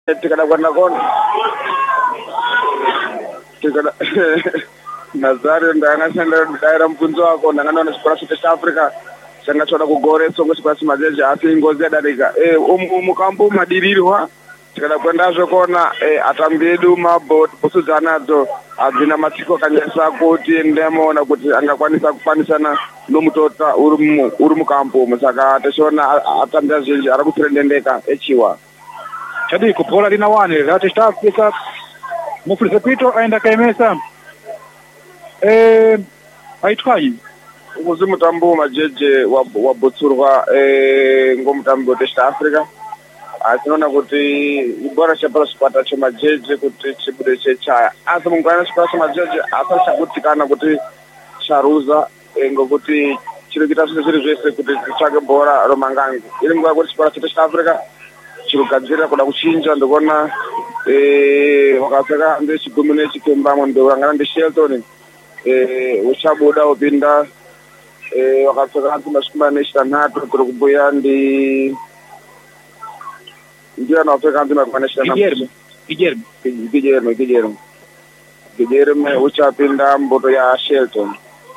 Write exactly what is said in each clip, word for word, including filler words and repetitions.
tikada kwenda kona tikada Nazario ndanga senda daira mpunzo wako ndanga na Sports South Africa sanga choda kugore songo Sports majeje ati ngozi adarika eh umukambo madirirwa tikada kwenda zvokona eh atambedu mabot posuzanadzo azina matiko kanyesa kuti ndemo na kuti angakwanisa kufanisana nomutota uri uri mukambo musaka tashona atambya zhinji ari kutrendendeka echiwa chadi kupola lina wane rati South Africa mufulisa pito aenda kaemesa eh aitwayi ukuzi mutambo majeje wa botsurwa eh ngomutambo wa South Africa asinoona kuti ibora chapala sipata chemajeje kuti chibude chechaya asi mungwana chipata chemajeje asa chakutikana kuti charuza ngokuti chiri kuita zviri zvese kuti tsvake bhora romangangi iri nguva kuti chipata cha South Africa chirikugadzirira kuda kuchinja ndikuona eh wakapfeka ndechigumi nechikembamo ndourangana ndeshelton eh uchabuda upinda eh wakapfeka masvikuma neshitanhatu kuri kubhuya ndi ndiye anapfeka masvikuma neshitanhatu Guilherme Guilherme Guilherme Guilherme uchapinda mboto ya Shelton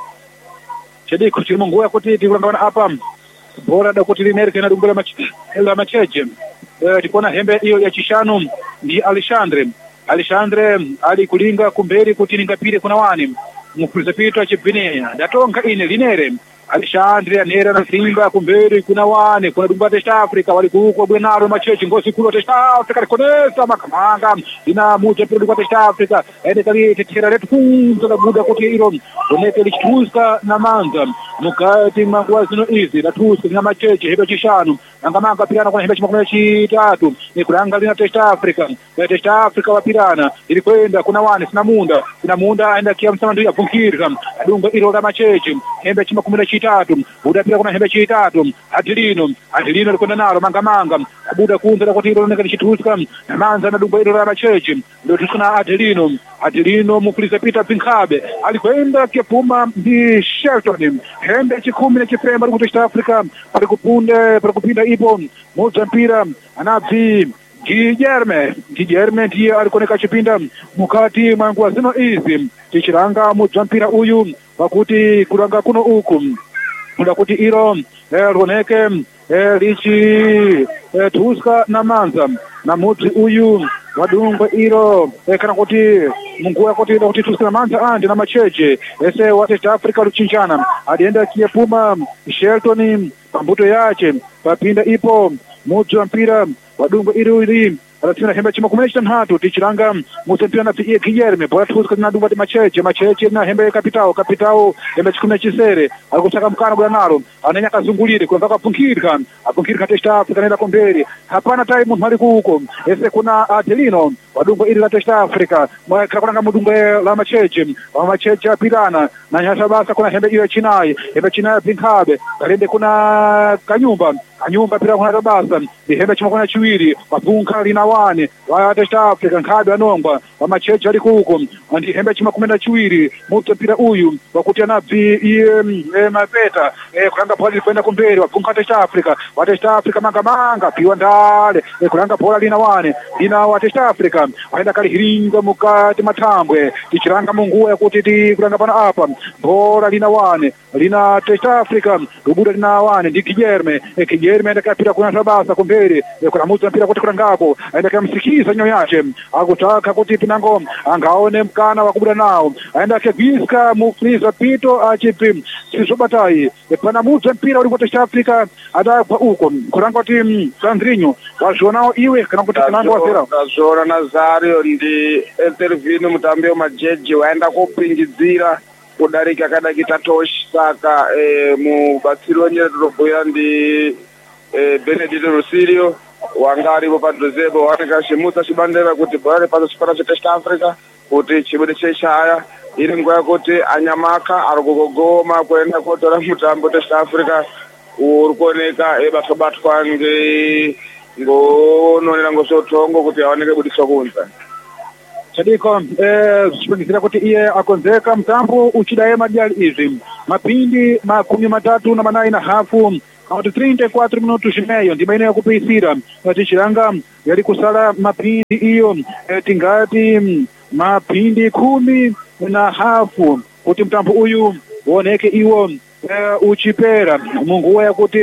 chedi kuti munguwa kuti tikulangana apa bora da kuti linereke na dumbo la macheche tikona hembe hiyo ya chishanu ndi Alexandre Alexandre ali kulinga kumberi kuti ningapire kuna wani mukuriza pito achibvineya ndatonga ine linere Alexandre anera na simba kumberi kuna wane kuna dumba South Africa wali kuko bwenaro machechi ngosi kulo South Africa konesa makamanga ina muja piro dumba South Africa ende kali tetera letu kunza la buda kuti iro doneke lichtuska na manza mukati mangwa zino izi na tuska na machechi hebe chishanu angamanga pirana kuna hebe chimakuna chitatu ni kulanga lina South Africa na South Africa wapirana ili kwenda kuna wane sina munda sina munda aenda kia msama ndio yafunkirika adunga iro la machechi hebe chimakuna chitatu buda pira kuna hembe chitatu Adilino Adilino likwenda nalo mangamanga buda kunza kuti iro loneka lichituska na manza na dumba iro la machechi ndio tusuna Adilino Adilino mufulisa pita Pinkhabe alikwenda kipuma ndi Shelton hembe chikumi na chifremba kuti South Africa pari kupunde pari kupinda ipo moja mpira anabvi Guilherme Guilherme ndiye alikoneka chipinda mukati mwanguwa zino izi tichiranga moja mpira uyu pakuti kulanga kuno uku kuda kuti iro roneke eh, lichi eh, tuska na manza na mudzi uyu wadungwa iro eh, kana kuti munguwa kuti kuti tuska na manza andi na macheche ese wa South Africa luchinjana alienda kiepuma Shelton pambuto yache papinda ipo mudzi wa mpira wadungwa iro ili alatina hembe chima kumesha nhatu tichiranga musempira na pia Guilherme bora tuska na dumba macheche macheche na hembe kapitao kapitao hembe chikuna chisere alikutaka mkana bwana nalo ananya kazungulire kwa mpaka punkirika apunkirika South Africa nenda komberi hapana time mtu mali huko ese kuna Adelino wadungo ili la South Africa mwa kuna mudungo la macheche wa macheche apirana na nyasha basa kuna hembe ile chinai hembe chinai Pinkhabe kalende kuna kanyumba kanyumba pira kuna basa ni hembe chima kuna chiwiri mapunka lina wane wa South Africa Nkhabe anongwa wa macheche ali huko ndi hembe chima kumenda chiwiri muto pira uyu wakuti anabvi iye mapeta eh kulanga poli kwenda kumberi wapunka South Africa wa South Africa manga manga piwa ndale eh kulanga pola lina wane lina wa South Africa waenda kali hiringa mukati matambwe tichiranga munguwa yakuti ti kulanga pana apa bora lina wane lina South Africa rubuda lina wane ndi Guilherme eh Guilherme enda kapira kuna sabasa kumberi eh kuna mutu mpira kuti kulangapo aenda kamsikiza nyo yache akutaka kuti pinango angaone mkana wakubuda nao aenda keviska mufliza pito achipi sizobatai pana mutu mpira ulipo South Africa ada kwa uko kulanga tim Sandrinho wazonao iwe kana kuti pinango wasera kazora Nazario ndi interview mutambe wa majeje waenda kupingidzira kudarika kada kitatosh saka eh mubatsiro nyerobhuya ndi eh Benedito Rosilio wangari bo padrozebo wanaka shimuta shibandera kuti bora pa Super South Africa kuti chibude cheshaya iri nguwa kuti anyamaka arikugogoma kwenda kotora mutambo South Africa urikuoneka ebatwabatwa nge ngononera ngosotongo kuti aoneke budiswa kunza Chadiko eh sipengizira kuti iye akonzeka mtambo uchidaye majali izi mapindi makumi matatu na manai na hafu kuti trinta e quatro minutos e meio ndima ino yakupisira tichilanga yali kusala mapindi iyo eh, tingati mapindi kumi na hafu kuti mtambo uyu uoneke iwo eh, uchipera munguwa yakuti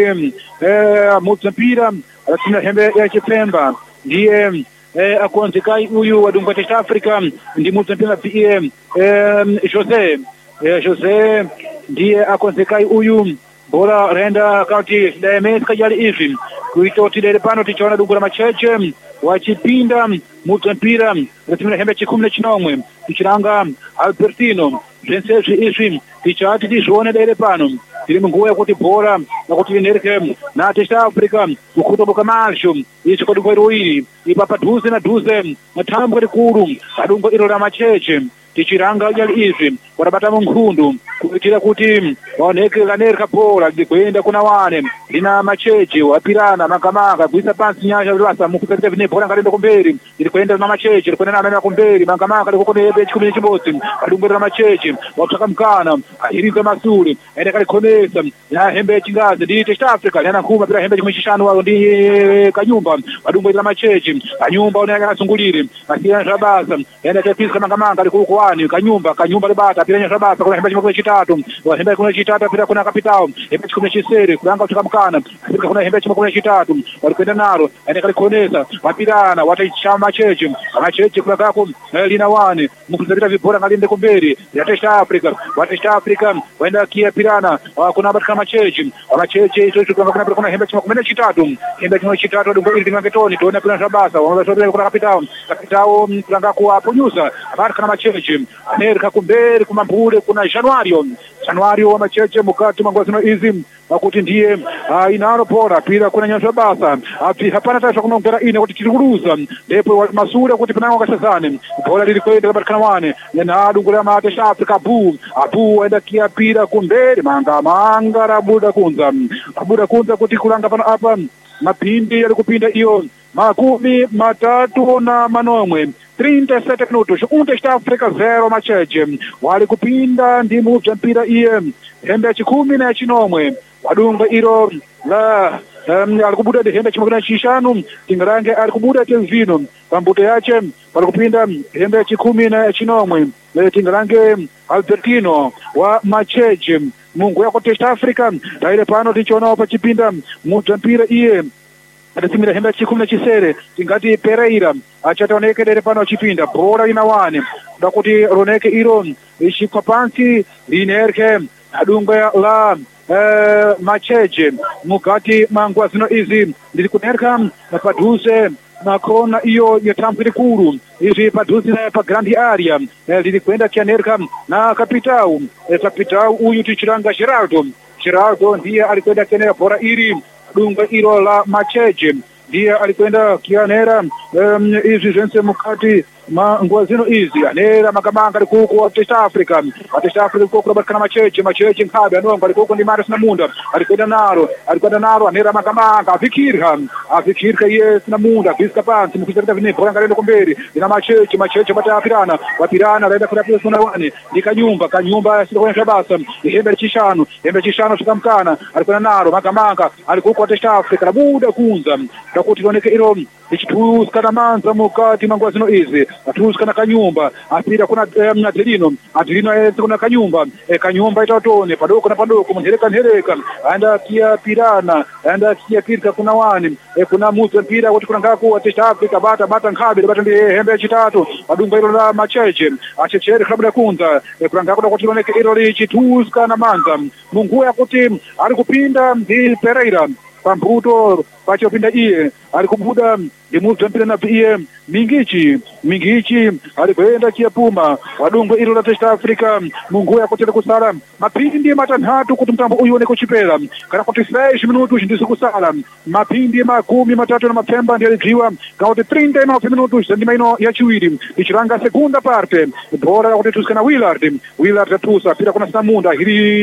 eh, mudzapira atina hembe ya chipemba ndiye eh, akonzikai uyu wadungwa Test Africa ndi mudzapira pie eh, Jose eh, Jose ndiye akonzikai uyu bora renda kati daemeska jali ivi kuito tidere pano tichona dungura macheche wachipinda mudzapira atina hembe chikumi na chinomwe tichiranga Albertino zvensezvi izvi tichati tizvione dere pano tiri munguwa yakuti bhora yakuti linereke na Test Africa kukutoboka mazvo izvi kodungwa iroiri ipa padhuze na dhuze matambwa rikuru padungwa iro ramacheche tichiranga jali izvi warabata munkhundu kuitira kuti waoneke lanereka bhora likuenda kuna wane lina macheche wapirana makamaka kuisa pansi nyasha basa mukupeta vine bhora ngalenda kumberi likuenda na macheche likuenda na amena kumberi makamaka likukone ebe chikumi na chimodzi padungwa la macheche watsaka mkana ahiriza masuli ende kalikhomesa na hembe chingazi ndi Test Africa yana khuma pira hembe chimwe chishanu wao ndi kanyumba padungwa la macheche kanyumba oneka nasungulire asiya zabasa ende tepisa makamaka likuko wani kanyumba kanyumba libata pira nyasha basa kuna hembe chimwe chitatu wa hembe kuna chitatu pira kuna kapitao hembe chikumi chisere kulanga kutoka mkana pira kuna hembe chimwe chitatu walikwenda nalo ende kalikhonesa wapirana wataichama macheche macheche kuna kako lina wane mukuzabira vibora ngalinde kumberi ya Test Africa wa Test Africa waenda kia pirana kuna batka macheche macheche icho kuna kuna kuna hembe chimwe chitatu hembe chimwe chitatu dungo ili ngatoni tona pira sabasa wanazotoka kuna kapitao kapitao kulanga kuapunyusa batka macheche Amerika kumberi kumambure kuna Januario Januario wa macheche mukati mangwazino izi wakuti ndiye uh, inaro pora pira kuna nyasha basa api hapana tasha kunongera ine kuti tirikuruza ndipo masura kuti pananga kasazane bora lili kwenda barkana wane na adungula ma Test Africa bu abu enda kia pira kumberi manga manga rabuda kunza abuda kunza kuti kulanga pano apa mapindi yali kupinda iyo makumi matatu na manomwe trinta e sete minutos um Test Africa zero macheche wali kupinda ndi mudzapira iye hembe chikumi na chinomwe wadunga iro la um, alikubuda de hembe chimwe chishanu tingarange alikubuda tenzino pambuto yache palikupinda hembe chikumi na chinomwe tingarange Albertino wa macheche mungu yako Test Africa taile pano tichona pa chipinda mudzapira iye atasimira hembe chikumi na chisere tingati Pereira achataoneke dere pano chipinda bora ina wane ndakuti roneke iro ishikwa pansi linerke adunga la eh, macheche mukati mangwa zino izi ndiri kunerka padhuze na kona iyo yatambo likuru izi padhuze na pa grandi area eh, liri kwenda kianerka na kapitau eh, kapitau uyu tichiranga Geraldo Geraldo ndiye alikwenda kianera bora iri dunga iro la macheche ndiye alikwenda kianera um, izi zense mukati manguwa zino izi anera makamanga likuko wa Test Africa Test Africa likuko kubatikana macheche macheche nkhabe anonga likuko ndi Marius Namunda alikwenda naro alikwenda naro anera makamanga afikirha afikirha iye Namunda biska pansi mukizakita vine bora ngalendo kumberi ina macheche macheche bata apirana wapirana laenda kuna pesa na wane ndi kanyumba kanyumba sida kwa shabasa hembe chishanu hembe chishanu tukamkana alikwenda naro makamanga alikuko Test Africa labuda kunza takuti loneke iro ichituska na manza mukati manguwa zino izi atuska na kanyumba apira kuna um, Adelino Adelino eh, kuna kanyumba eh, kanyumba itatone padoko na padoko mhereka mhereka anda kia pirana anda kia pirka kuna wani eh, kuna muza mpira kuti kuna ngaku Test Africa bata bata nkhabe bata ndi hembe chitatu adunga ilo la macheche achechere kabla kunza eh, kuna ngaku kuti loneke ilo lichituska na manza mungu yakuti ari kupinda ndi Pereira pambuto pachopinda iye alikubuda ndimudzapira na iye mingichi mingichi alikwenda chiyapuma wadungo ilo la Test Africa mungu yakutele kusala mapindi matanhatu kuti mtambo uyione kuchipera kana kuti seis minutos ndisi kusala mapindi makumi matatu na mapemba ndi alidziwa kana kuti trinta e nove minutos ndima ino yachiwiri ichiranga segunda parte bora yakuti tuskana Willard Willard atusa pira kuna Namunda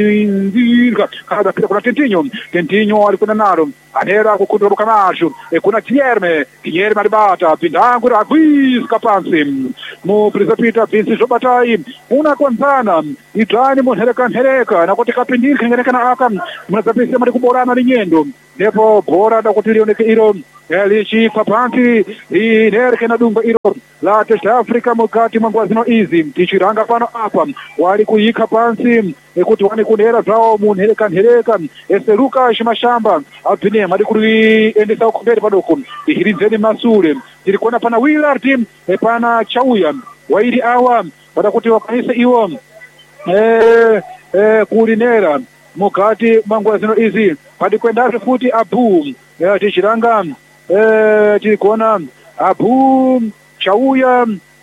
hirindirka kada pira kuna Tentinho Tentinho alikwenda nalo anera kukutoruka nacho e kuna Guilherme Guilherme alibata pindangu agwisca pansi mu Prizapita Vinci Zobatai unakonzana itani munhereka nhereka nakuti kapindiri kengerekana aka munazapisa mari kuborana linyendo ndipo bora dakuti lioneke iro lichifa pansi linereke na dumba iro la Test Africa mukati mwa ngwazino izi tichiranga pano apa wali kuyika pansi ekuti wani kunera zao munhereka nhereka ese Lucas Mashamba abine mari kuri endesa ukumbere padoko ihirizeni masure tiri kuona pana Willard pana Chauya wairi awa wadakuti wakanise iwo eh eh kulinera mukati mwa zino izi padi kwenda futi Abu eh, tichiranga eh tiri kuona Abu Chauya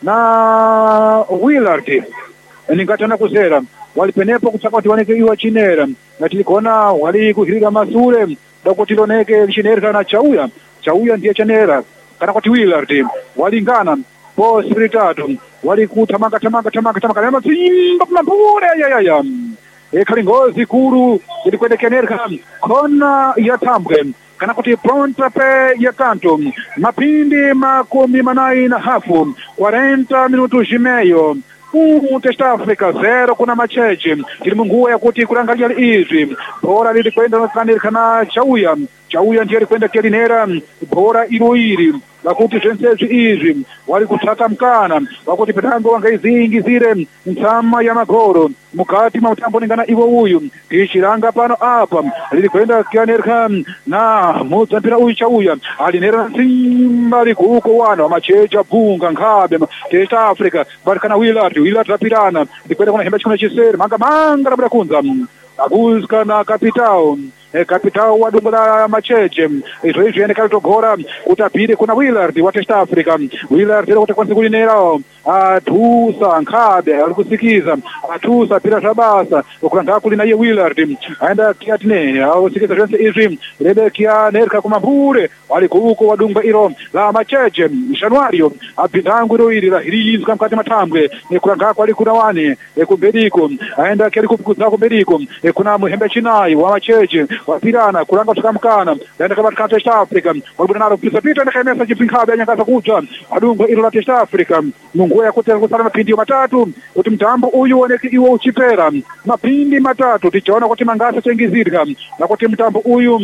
na Willard ningatana kuzera walipenepo kutsaka kuti waneke iwa chinera ngati kuona wali kuhirira masure dakuti loneke chinera na Chauya Chauya ndiye chanera kana kuti Willard walingana po spiritatu wali kutamanga tamanga tamanga tamanga na simba kumapure ya ya ya e kalingozi kuru ili kwendekenerka kona ya tambwe kana kuti pronta pe ya kanto mapindi makumi manai na hafu quarenta minutos e meio um Test Africa zero kuna macheche ili munguwa ya kuti kurangalia izi bora lili kwenda na kanirka na Chauya Chauya ndiye kwenda kelinera bora iroiri lakuti zensezi izi wali kutaka mkana wakuti petango wangaizingizire mtama ya magoro mukati mautambo ningana iwo uyu tichiranga pano apa lili kwenda kianerka na muzambira uyu Chauya alinera simba likuko wana wa macheja bunga nkabe Test Africa barikana Willard Willard rapirana likwenda kuna hemba chikuna chisere manga manga rabda kunza abuzka na kapitao e kapitao wa dumba la macheche izoizi yene kalitogora utapire kuna Willard wa Test Africa Willard lero kutakwanza kulinera atusa nkabe alikusikiza atusa pira tabasa ukuranga kulina ye Willard aenda kiatne au sikiza jense izi rebe kia nerka kumambure walikuko wadumba iro la macheche Januario abidangu ro iri la hirizwa mkati matambwe ne kuranga kwali kuna wani e kumbediko aenda kali kupikuza kumbediko e kuna muhembe chinai wa macheche wapirana kuranga tukamkana ndaenda kama Test Africa walibuna nalo Prizapita ndaka message pinkabe anyakaza kuja adunga iro la Test Africa mungu ya kuti kusana mapindi matatu kuti mtambo uyu woneke iwo uchipera mapindi matatu tichaona kuti mangasa chengizirika na kuti mtambo uyu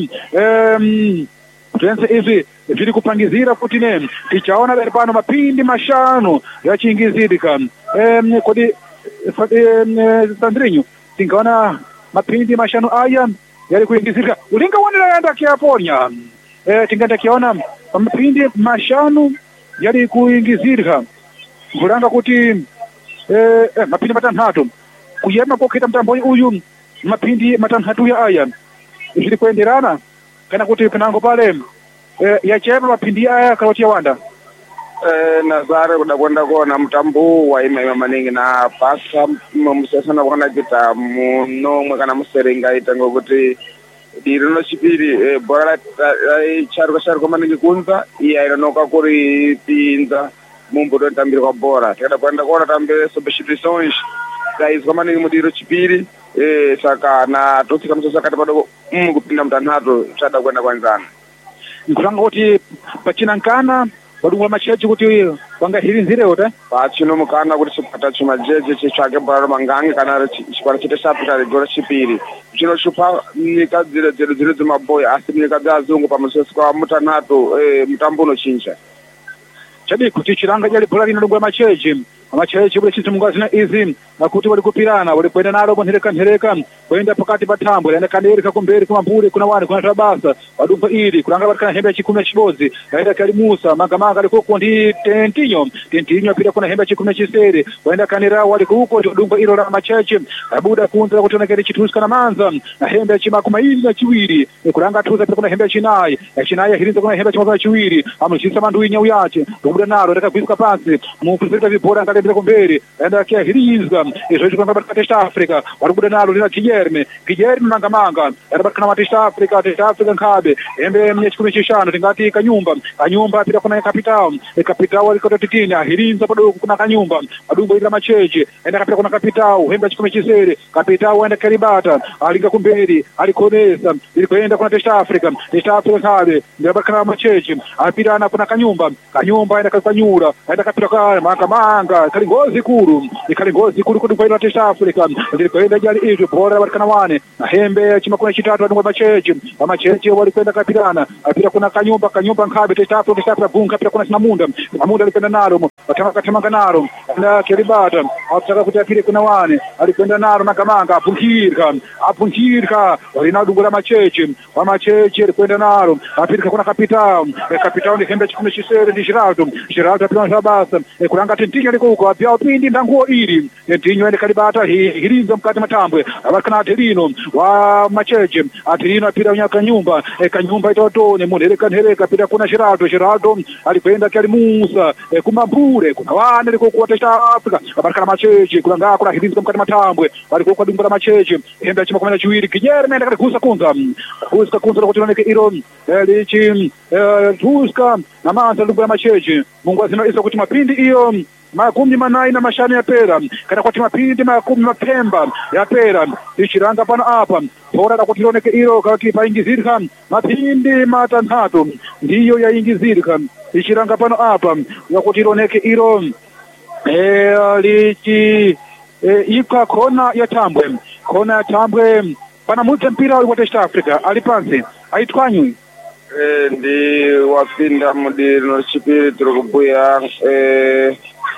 em Jense izi zili kupangizira kuti ne tichaona bali pano mapindi mashano yachingizirika em kodi Sandrinho tingaona mapindi mashano aya yali kuingizirika ulinga wonera yanda kiaponya eh tinganda kiona mapindi mashano yali kuingizirika nguranga kuti eh, eh mapindi matanhatu kuyema koketa mtambo uyu mapindi matanhatu ya aya zili kuenderana kana kuti penango pale eh, yachema mapindi aya karoti ya wanda eh nazare kudakwenda kuona mtambo wa ima maningi na pasa musasana kuona kita muno kana muserenga itango kuti dirino chipiri eh, bora charuka charuka maningi kunza iya inonoka kuri pinza mumbo tambira kwa bora tikada kwenda kuona tambe substitutions guys kama ni mudiro chipiri eh saka na tosika msosa kati bado mm kupinda mtanato chada kwenda kwanzana nkuranga kuti pachina nkana badungwa machechi kuti wanga hirinzire ota pachino mukana kuti chipata chuma jeje chitsvake bora mangange kana chikwara chite sapita gora chipiri chino chupa nika dzire dzire dzire dzemaboy asi nika dzazungu pamusosi kwa mutanato eh mutambo unochinja chadi kuti chiranga jali bora linadungwa machechi amachechi bule chintu mungazina izi nakuti wali kupirana wali kwenda nalo bonhereka nhereka kwenda pakati patambo yana kandereka kumberi kumambure kuna wani kuna tabasa wadumba ili kulanga batikana hembe chikumi chibozi yaenda kali Musa magamanga aliko ndi tentinyo tentinyo pira kuna hembe chikumi chisere waenda kanira wali kuko wadumba ilo la machechi abuda kunza kutona kali chituska na manza na hembe chimakuma ili na chiwiri kulanga tuza pira kuna hembe chinai ya chinai hirinza kuna hembe chimakuma chiwiri amuchisa mandu inyau yache abuda nalo reka kuiska pasi mu kuzeta vibora ngale kaenda kumberi enda kia hirizwa izvo chikwanga Test Africa warikubuda nalo lina Guilherme Guilherme manga manga enda bakana Test Africa Test Africa nkabe embe mnyechikumi chishano tingati kanyumba kanyumba pita kuna Capital Capital walikota titini hirinza pado kuna kanyumba adungo ila macheje enda kapita kuna Capital hemba chikumi chisere Capital enda Karibata alinga kumberi alikonesa ilikoenda kuna Test Africa Test Africa nkabe enda bakana macheje apita na kuna kanyumba kanyumba enda kakanyura enda kapita kwa manga manga kali ngozi kuru ikali ngozi kuru kudu kwa Test Africa ilikoenda jali izo bora barikana wane na hembe chima kuna chitatu adungo macheje macheje walikwenda kapitana apita kuna kanyumba kanyumba nkabe Test Africa Test Africa bunga apita kuna Sinamunda Sinamunda alikwenda nalo ataka katamanga nalo na Kiribata ataka kutapire kuna wane alikwenda nalo na kamanga apunkirka apunkirka walinadungo la macheje wa macheje alikwenda nalo apita kuna Capital Capital ni hembe chikumi chisere ni Giraldo Giraldo apita na basa kulanga tintinyo aliko uko apia upindi ndanguo ili tintinyo ende Kalibata hirinza mkati matambwe abakana atilino wa macheje atilino apita unyaka nyumba kanyumba itotone munereka nhereka apita kuna Giraldo Giraldo alikwenda kali Musa kumambure kuna wane aliko kwa Test Africa abakana macheje kulanga kuna hirinza mkati matambwe aliko kwa dungo la macheje hembe chima kumena chiwiri Guilherme enda kusa kunza kusa kunza lokutoneke iro lichi tuska na manza dungo la macheje Mungu azino isa kuti mapindi iyo makumi manai na mashani ya pera kana kwati mapindi makumi mapemba ya pera ichiranga pano apa bora da kutiloneke iro kati paingizirika mapindi matanhatu ndiyo yaingizirika ichiranga pano apa yakutiloneke iro eh lichi eh, ika kona ya tambwe kona ya tambwe pana mute mpira wa Test Africa alipansi aitwanywi Eh, ndi wapinda mudiro chipiri turikubuya eh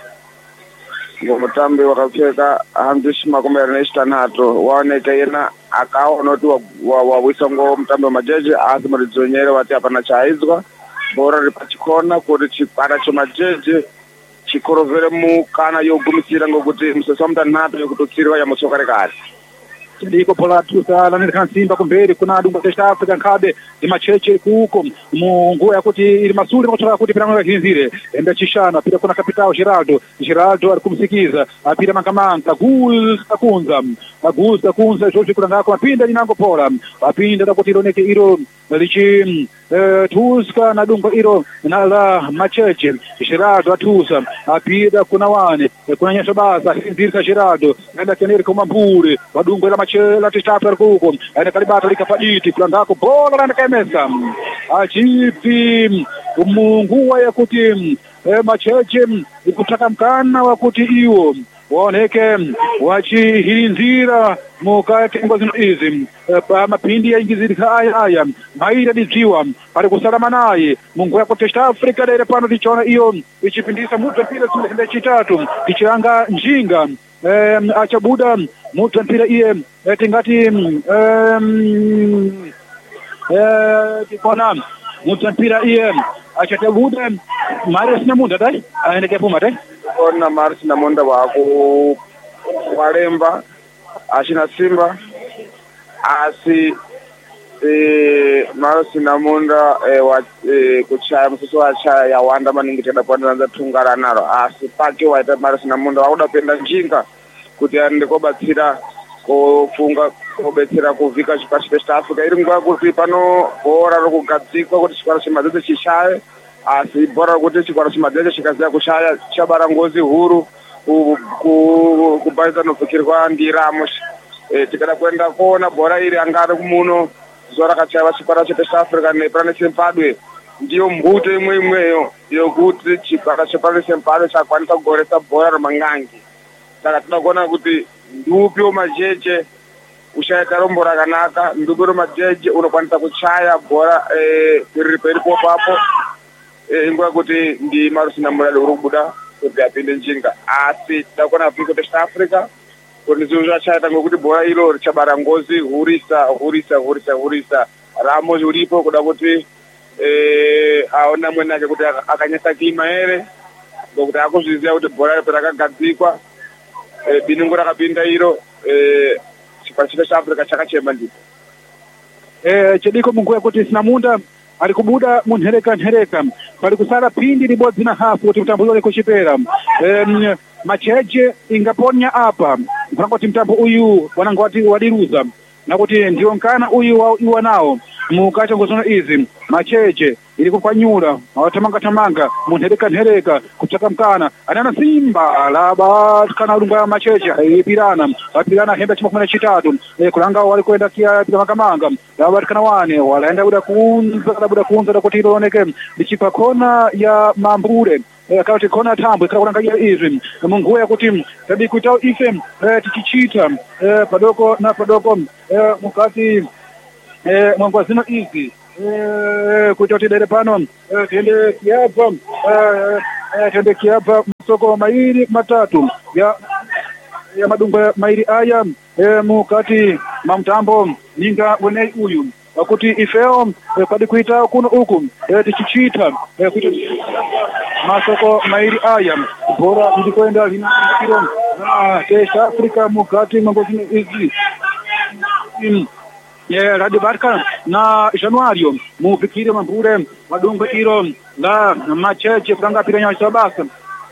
ngomutambi wakapfeka hambishi makumi ari neshitanato waoneka yena akaona kuti wawisa ngo mutambi wamajeje asi muridzonyere wati hapana chaizwa bora riri pachikona kuti chikwata chemajeje chikorovere mukana yogumisira ngokuti musesa wamutanhatu yokututsiriwa yamutsoka rekare ndiko polatusa lanirika Simba kumberi kuna dungo Test Africa nkabe imacheche kuko mungu yakuti ili masuri kutoka kuti piranga hinzire enda chishana pira kuna Capital Giraldo Giraldo alikumsikiza apira mangamanga gul kunza gul kunza joji kuna ngako apinda linango pola apinda da kuti iloneke iro lichi eh, tuska na dungo iro na la macheche Giraldo atusa apida kuna wane kuna nyesha basa hinzirika Giraldo enda keneri kuma mbure wadungo la la Test Africa kuko ene Kalibata likafaditi kulangako bola na kemesa achipi Mungu wa yakuti e, macheche ikutaka mkana wakuti iwo waoneke wachihirinzira mukati ngozi izi e, pa mapindi ya ingizirika haya haya maira diziwa pari kusalama naye Mungu yako Test Africa lere pano tichona iyo ichipindisa mutu pila sile chitatu tichiranga njinga Um, achabuda mutu mpira iye tingati um, eh tikona mutu mpira iye achabuda Mario Sinamunda dai aende puma dai ona Mario Sinamunda wako walemba ashina Simba asi eh Mario Sinamunda eh, wa eh, kuchaya msusu wa chaya ya wanda maningi teda kwanza tungara naro asi pake waita Mario Sinamunda wakudapenda njinga kuti ande kobatsira kofunga kobetsera kuvika chikwachi Test Africa iri nguva kuti pano bora rokugadzikwa kuti chikwara chemajeje chishaye asi bora kuti chikwara chemajeje chikaziya kushaya chabara ngozi huru kubaisa novhukirwa ndiramo e, tikada kuenda kuona bora iri angari kumuno zuva rakachaiwa chikwara cheTest Africa nepurane sempadwe ndiyo mbuto imwe imweyo yokuti chikwara chepurane sempadwe chakwanisa kugoresa bora romangangi saka tinoda kuona kuti ndupi wemajeje ushaita rombo rakanaka ndupi wemajeje unokwanisa kuchaya bhora riri peripo papo inguva kuti ndi Mario Sinamunda uri kubuda kuti apinde njinga asi tida kuona vhiko Test Africa kuti zvinhu zvachaita ngokuti bhora iro richabara ngozi hurisa hurisa hurisa hurisa Ramos uripo kuda kuti aona mwene ake kuti akanyasa klima here ngokuti akuzviziva kuti bhora ripo rakagadzikwa binungu rakapinda iro chikwara cheTest Africa chakachema ndipo eh chediko mungu yakuti Sinamunda ali kubuda munhereka nhereka pali kusala phindi libodzi na hafu kuti mtambo ule kuchipera um, macheche ingaponya apa kuti mtambo uyu wananga wati wadiruza na kuti ndiyo nkana uyu wa iwa nao mukati ngozono izi macheche ili kupanyula awatamanga tamanga munhereka nhereka kuchaka mkana anana simba laba kana ulunga ya macheche ipirana apirana hembe chima kumena chitatu e, kulanga wali kwenda kia pita makamanga laba kana wane walaenda buda kunza buda kunza da kuti iloneke lichipa kona ya mambure akati kona tambo ikala kulangalia izi mungu ya kuti tabi kuitao ife tichichita padoko na padoko mukati mwangu zino izi kuti tidere pano tiende kiapa tiende kiapa masoko mairi matatu ya ya madunga mairi aya mukati mamtambo ninga wenei uyu kuti ifeo padi kuita kuno uku tichichita kuti masoko mairi aya bora ndikwenda lina kiro na East Africa mukati mambo zino izi Yeah, Radio Barca na Januário mufikire mambure madungo iro la macheche franga pira nya sabasa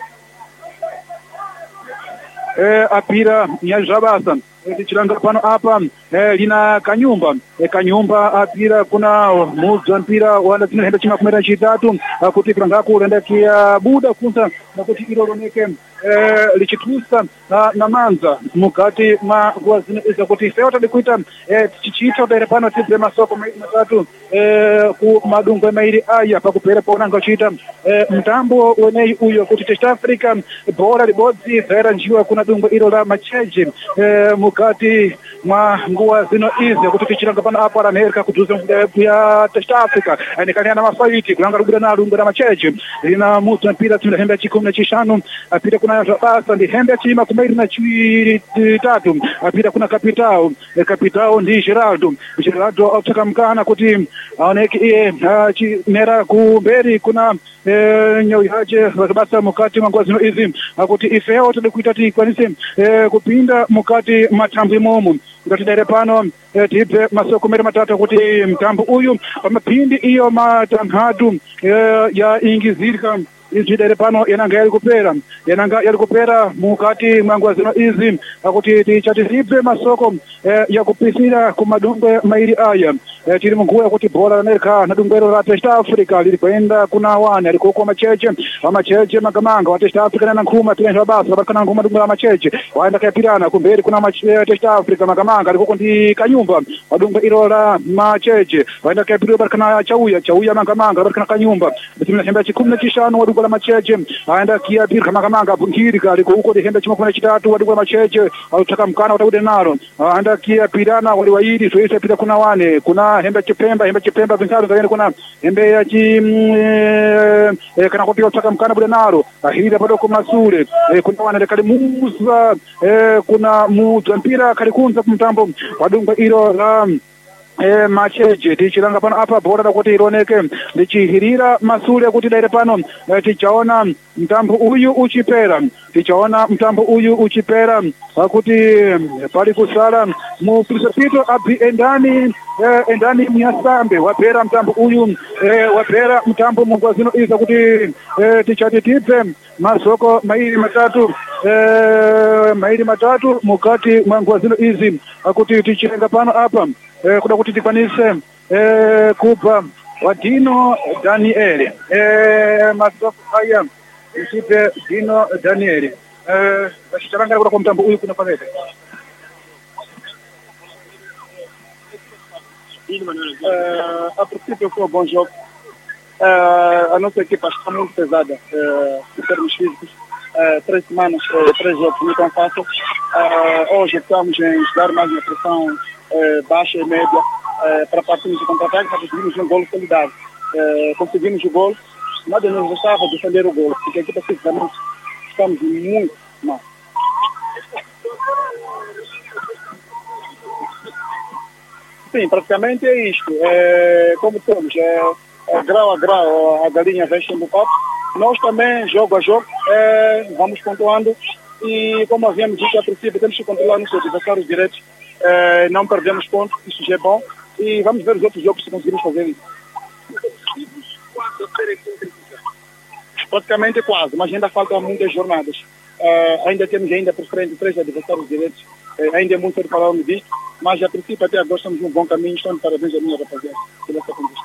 eh apira nya sabasa tichilanga pano apa eh, lina kanyumba eh, kanyumba apira kuna muzo mpira wala zina henda chima kumera chitatu kuti franga ku renda kia buda kunza na kuti iro loneke eh, lichitusa na, na manza mukati ma guazina iza kuti feota dikuita eh, chichita udere pano tibre masoko mairi matatu eh, ku madungo mairi aya pakupere pona ngachita eh, mtambo wenei uyo kuti East Africa bora libodzi vera njiwa kuna dungo iro la macheche eh, mukati mwa nguwa zino izi kuti tichiranga pano apa ranerka kutuza ya East Africa anikania na mafaiti kulanga rugura na lungo na macheche ina mutu mpira tuna hembe chikumi na chishanu apira kuna ya basa ndi hembe chima kumairi na chwiri tatu apira kuna kapitao e kapitao ndi Geraldo Geraldo autaka mkana kuti aoneke iye chimera kumberi kuna e, nyau haje basa mukati mwa zino izi kuti ifeo tade kuitati kwanise e, kupinda mukati matambo momu ngatidere pano e, tipe masoko meri matatu kuti mtambo uyu pamapindi iyo matanhatu e, ya ingizirika izvidere pano yananga yari kupera yananga yari kupera mukati mwangu zino izi akuti tichatizipe masoko eh, ya kupisira kumadungo mairi aya eh, tiri munguwa kuti bora Amerika na dungwero la East Africa lili kwenda kuna wani alikoko macheche macheche magamanga wa East Africa na nkuma pia basa bakana nguma dungwero macheche waenda kapirana kumberi kuna macheche East Africa magamanga alikoko ndi kanyumba wadunga iro la macheche waenda kapirana bakana chauya chauya magamanga bakana kanyumba bitimna hemba chikumi na chishanu wadunga la macheche aenda kia pira kama kamanga bungiri kali ko uko hemba chima kuna chitatu wadunga macheche autaka mkana utakude naro aenda kia pirana wali waidi soisa pira kuna wane kuna hemba chipemba hemba chipemba vinkaru zaene kuna hembe ya chi e, kana kopia utaka mkana bude naro ahira bado kuna sure e, kuna wane kali muza e, kuna muza mpira kali kunza kumtambo wadunga iro la e macheche tichilanga pano apa bora da kuti ironeke lichihirira masule kuti daire pano e, tichaona mtambo uyu uchipera tichaona mtambo uyu uchipera kuti pali kusala mu Prisapito api endani e, endani myasambe wapera mtambo uyu e, wapera mtambo mungu zino iza kuti e, tichatipe masoko mairi matatu e, mairi matatu mukati mwangu zino izi kuti tichilenga pano apa Eh, kuda kuti tikwanise eh, kupa Wadino Daniel eh, masoko haya isipe Dino Daniel eh, bashitanga kuda kumtambo uyu kuna pavete Uh, a princípio foi um bom jogo. Uh, a nossa equipa está muito pesada uh, em termos físicos. Uh, três semanas, uh, três jogos, não tão fácil. Uh, hoje estamos em dar mais uma pressão uh, baixa e média uh, para partirmos de contra-ataque, para conseguirmos um golo solidário. Uh, conseguimos o golo, nada nos restava defender o golo, porque a equipa fisicamente estamos muito mal. Sim, praticamente é isto. É, como temos, é, é grau a grau, a galinha veste no copo. Nós também, jogo a jogo, é, vamos pontuando e, como havíamos dito a princípio, temos que controlar nos adversários direitos, é, não perdemos pontos, isso já é bom. E vamos ver os outros jogos se conseguimos fazer isso. Praticamente quase, mas ainda faltam muitas jornadas. Uh, ainda temos ainda por frente três adversários diretos. Uh, ainda é muito cedo falarmos disto, mas a princípio até agora estamos num bom caminho. Estão de parabéns a minha rapaziada pela essa conquista.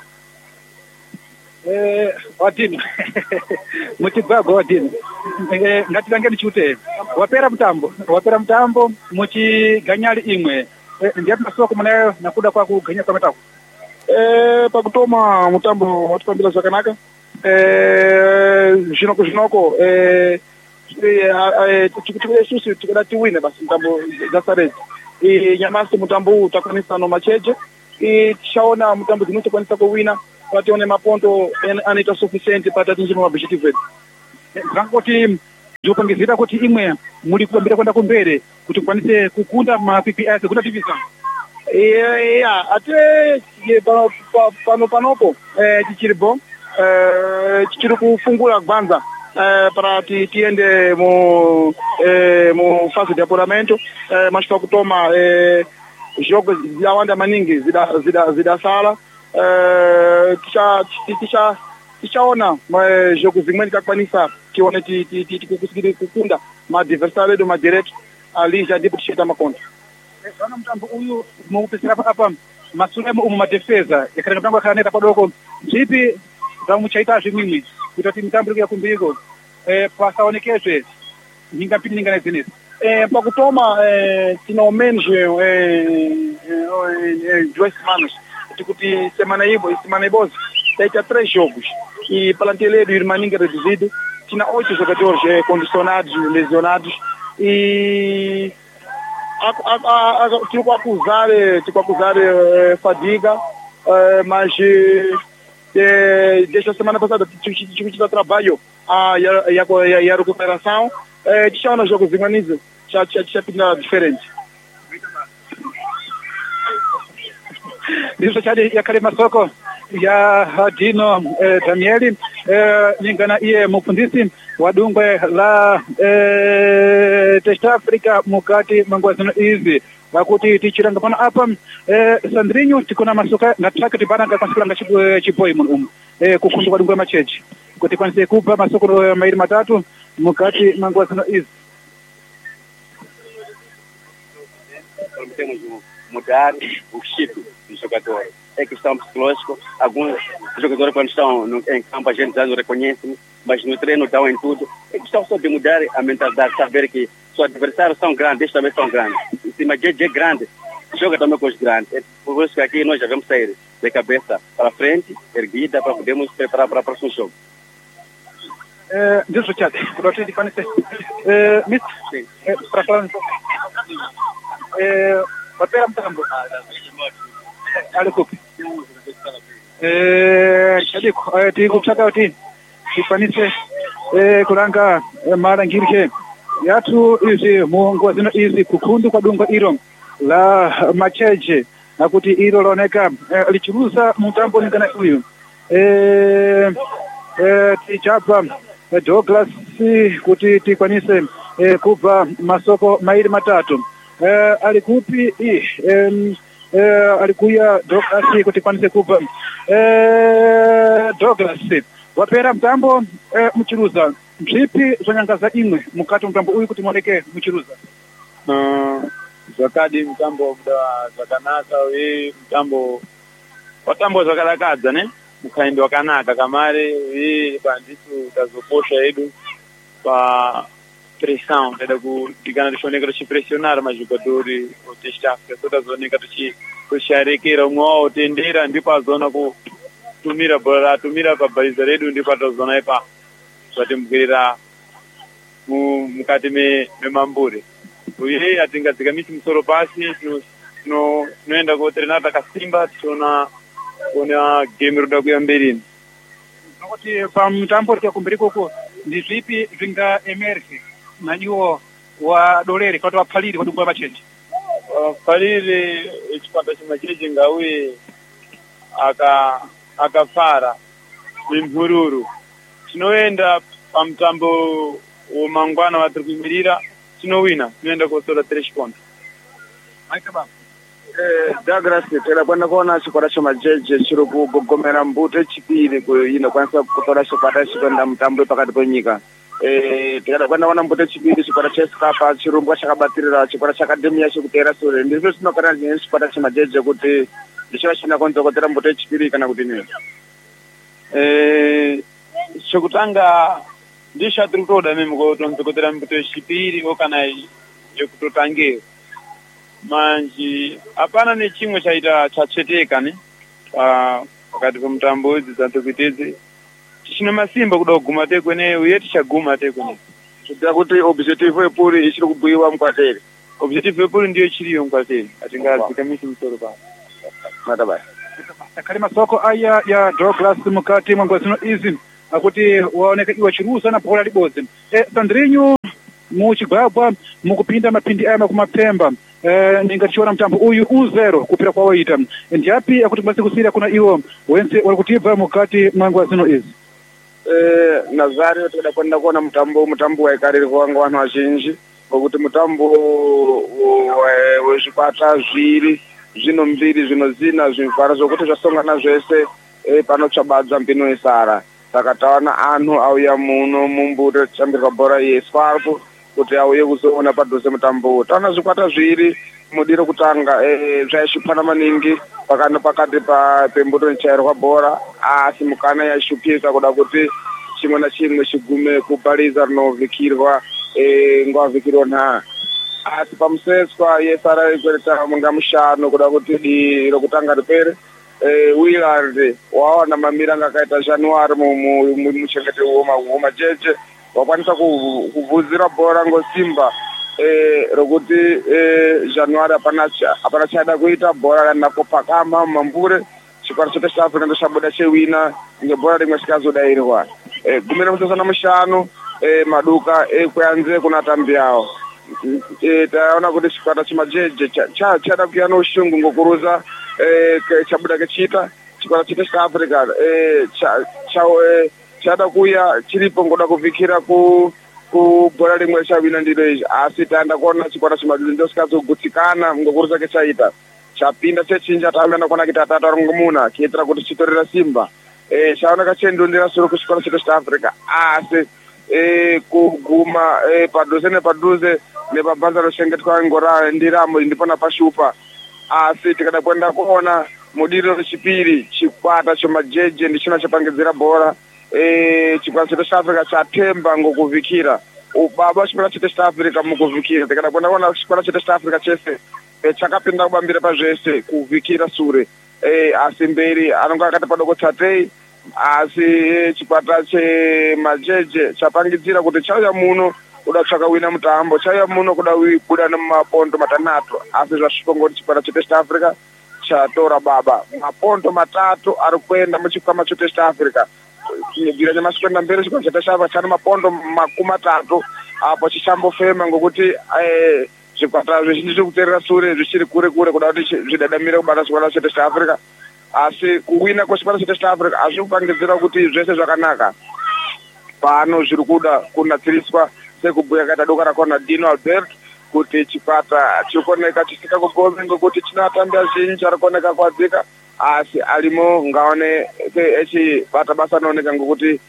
Odino muchigwagwa Odino ngatirangeni chute wapera mutambo wapera mutambo muchiganyali imwe ndiye masoko munayo nakuda kwa kuganya kwa matako eh pakutoma mutambo watupambira zvakanaka eh zvinoko zvinoko eh tikutikususu tikada tiwine basi mutambo zasarezi e nyamasi mutambo utakwanisa no macheje e tishaona mutambo dzinotokwanisa kuwina patione maponto anaita sufficiente para atingir um objetivo esse. Kuti ndopangizira kuti imwe muri kuambira kwenda kumbere kuti kwanise kukunda ma P P S kuda division. Eh ya ate pano panopo eh tichiri bom eh tichiri kufungula kwanza eh para tiende mu eh mu fase de apuramento eh mas para kutoma eh jogos zawanda maningi zida zida zida sala eh tisha tisha tishaona jogo zimweni takwanisa tione ti ti ti kukusiri kukunda ma adversário do ma direto ali já ndipo tishita makonta sana mtambo uyu muupesera hapa masulemo umu madefesa yakaranga mtambo akaneta padoko zipi zamuchaita zvimwimwi kuti mitambo ya kumbiko eh pasaonekezwe ninga pili ninga nezinisi eh pakutoma eh tino menos eh duas semanas kuti semana ibo semana ibozi taita três jogos e plantelheiro e Irmaninga reduzido tinha oito jogadores eh, condicionados lesionados e tipo acusar tipo acusar eh, fadiga eh, mas eh, desde a semana passada tive tido trabalho a e a, e a recuperação eh, deixa nos jogos de Maniza já já já pinta diferente Isso já ya kale masoko ya Dino eh, Danieli eh, lingana iye mufundisi wa dungwe la eh, Test Africa mukati mangwazino izi vakuti tichiranga pano apa eh, Sandrinho tikona masoka na traka tibananga kwasilanga chipoi muno umu eh, kukundu kwa dungwe machechi kuti kwanise kupa masoko mairi matatu mukati mangwazino izi temos mudar o chip dos jogadores. É questão psicológica. Alguns jogadores, quando estão no, em campo, a gente já reconhece, mas no treino dão em tudo. É questão só de mudar a mentalidade, saber que os adversários são grandes, estes também são grandes. Em cima de é grande, joga também com os grandes. É por isso que aqui nós já vamos sair de cabeça para frente, erguida, para podermos preparar para o próximo jogo. Eh, Deus Richard, por aqui de conhecer. Eh, Miss, para falar eh, papel mtambo. Alikupi. Eh, chadiko, eh tiku chaka uti. Kifanise eh kuranga mara ngirike. Yatu izi muongo zino izi kukundu kwa dunga iro la macheje na kuti iro loneka eh, lichuruza mtambo ngana uyu. Eh eh tichapa eh, Douglas kuti tikwanise eh, kupa masoko maili matatu. Eh, alikupi eh, eh, alikuya Douglas kuti kwanise kupa eh, Douglas wapera mtambo eh, mchiruza mchipi zonyangaza imwe mukati mtambo uyu kuti mwoneke mchiruza uh, zakadi mtambo mda zakanaka we mtambo watambo zakalakadza ne mukhaindi wakanaka kamare we bandisu tazoposha edu pa pressão teda ku digana tishoneka tichipressionar majogadori o Test Africa totazoneka tichi kusharekera umwe wawo tendera ndipo azona ku tumira bora tumira pa baliza redu ndipo atazona ipa vatimbukwirira mukati memambure uye atingadzika miti musoro pasi tinoenda kotrenata takasimba tichiona kuona game roda kuya mberini nokuti pamutambo tikakumbiri koko ndi zvipi zvingaemerge naniwo wadolere kuti wapfalire kwadungwa machechi wapfalire chikwata chimachechi ngauye aka akafara mimhururu tinoenda pamutambo womangwana watiri kuimirira tinowina tinoenda kotora tres pontos aita baba Eh, Douglas tera kwenda kuona chikora cha majeje chiri kugomera mbuto chipiri inokwanisa kutora chikwata chikwenda mutambo pakati penyika. Eh, tikada kwenda kuona mbuto chipiri chikwata chesikapa chirumbwa chakabatirira chikwata chakademia chikutera sure ndizvo zvinokana zvine chikwata chemajeje kuti ndicho china konzokotera mbuto chipiri kana kuti ne. Eh, chokutanga ndisha tikutoda mimi kutonzokotera mbuto chipiri okana yokutotangira. Manji hapana ni chimwe chaita chacheteka ne pa pakati pa mutambo idzi dzantokuitedze tichina masimba kuda kuguma tekwene uye tichaguma tekwene chidza kuti objective yepuri ichiri kubhuyiwa mukwatere. Objective yepuri ndiyo chiriyo mukwatere atingazikamisi musoro pano matabai kali masoko aya ya Douglas mukati mwangwazino izi akuti waoneka iwa chirusa na bhola libodzi. E, Sandrinho muchigwagwa mukupinda mapindi aya makumapemba eh ningachiona mtambo uyu uzero kupira kwa waita ndiapi akuti basi kusira kuna iwo wense walikutibva mukati mwangu zino izi. Eh Nazario toda kwenda kuona mtambo mtambo waikarirwa wangu vanhu vazhinji ngokuti mutambo wezvikwata zviri zvino mbiri zvino zina zvivhara zvokuti zvasongana zvese eh panotsvabadza mpino isara saka tawana anhu auya muno mumbuto tichambirwa bhora yesfarpo kuti auye kuzoona padhuze mutambo tawana zvikwata zviri mudiro kutanga eh zvaishupana maningi pakano pakati pa pembuto nichairwa bhora asi mukana yaishupisa kuda kuti chimwe na chimwe chigume kubhariza rinovhikirwa eh ngwavhikirwa nha asi pamuseswa yesara ikwereta munga mushano kuda kuti di rokutanga ripere eh Willard waona mamira ngakaita January mu muchengete woma jeje wakwanisa kuvhuzira bhora ngosimba eh rokuti eh January apana apana chada kuita bhora nakopakama mambure chikwara chote cha Africa ndoshabuda chewina ngebhora rimwe sikazodairwa eh gumira musasana mushano eh maduka eh kuyanze kuna tambi yao eh taona kuti chikwata chimajeje cha chada kuyana ushungu ngokuruza eh chabuda kechita chikwara chote cha Africa eh cha cha chada kuya chiripo ngoda kuvhikira ku ku bhora rimwe chavina ndiro izvi asi taenda kuona chikwata chimajeje ndosikazogutsikana ngokuruza kechaita chapinda chechinja taenda kuona kuti atatu ari ngomuna kiitira kuti chitorera simba eh chaoneka chendondera soro kuchikwata chetu cha Africa asi eh kuguma eh padhuze nepadhuze nepabhanza rochengetwa ngora ndiramo ndipona pashupa asi tikada kwenda kuona mudiro rechipiri chikwata chemajeje ndichina chapangidzira bhora eh chikwata chetu cha Africa chatemba ngokuvhikira ubaba chikwata chetu cha Africa mukuvhikira tikada kwenda kuona chikwata chetu cha Africa chese chakapinda kubambira pazvese kuvhikira sure eh asi mberi anonga akati padoko tsatei asi chikwata chemajeje chapangidzira kuti chauya muno kuda tsvaka wina mutambo chauya muno kuda kubuda nemapondo matanhatu asi zvasvika chikwata chetu cha Africa chatora baba mapondo matatu ari kuenda muchikwama chetu cha Africa bvira nyamashi kuenda mberi chikwata chetu cha Africa chane mapondo makumi matatu apo chichambofema ngokuti eh zvikwata zvizhinji zviri kuterera sure zvichiri kure kure kuda kuti zvidadamire kubata chikwata chetu cha Africa asi kuwina kwechikwata chetu cha Africa hazviri kupangidzira kuti zvese zvakanaka pano zviri kuda kunatsiriswa sekubhuya kaita doka rakona Dino Albert kuti chikwata chikuoneka chisikakugome ngokuti china atambi azhinji ari kuoneka kwadzika asi alimo ngaone echibata basa anooneka ngokuti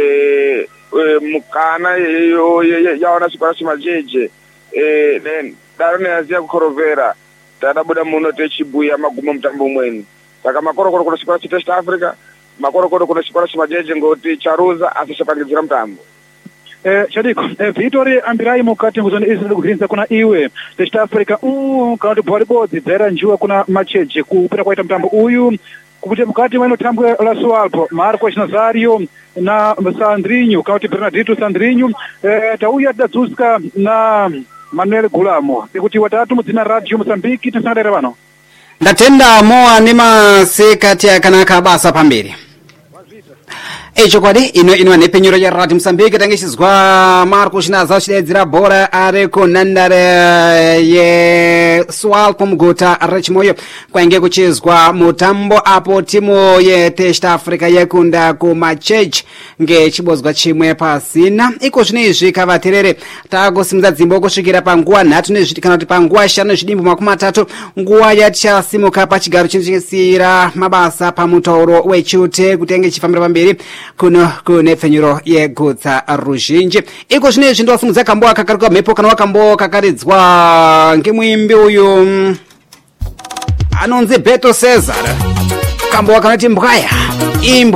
eh mukana yaona chikwata chimajeje eh then daro neaziya kukorovera tadabuda muno techibhuya magumo mutambo umweni saka makorokoro kuna chikwata chetu cha Africa makorokoro kuna chikwata chimajeje ngoti charuza asi chapangidzira mutambo. Eh Chadiko eh Victory ambirai mukati nguzoni izi ndikuhinza kuna iwe South Africa uh kana bhora bodzi dzera njua kuna macheje kupita kwaita mutambo uyu kuti mukati mweno tambo la Swalpo Marco Nazario na Sandrinho kana Bernardito Sandrinho eh tauya dadzuska na Manuel Gulamo sekuti watatu mudzina Radio Mozambique tisangadera vano ndatenda moa nema sekati akanaka basa pamberi echo kwadi ino ino nepenyuro ya Radio Msambiki tangishizwa Marco Shinaza chidedzira bora ari kunandare ye Swal pomgota Rechimoyo kwainge kuchizwa mutambo apo timu ye Test Africa yekunda kumachech ngechibozwa chimwe pasina iko zvinezvi kavaterere tagosimudza dzimbo kusvikira panguwa nhatu nezviti kana kuti panguwa shanu zvidimbu makumi matatu nguwa yatichasimuka pachigaro chinoshingisira mabasa pamutauro wechute kutenge chifambira pamberi kuno kune pfenyuro yegutsa ruzhinji iko zvinezvi ndosimudza kambo akakaruka mhepo kana wakambo kakaridzwa ngemuimbi uyu anonzi Beto Cesar kambo wakanoti mbwaya imbwa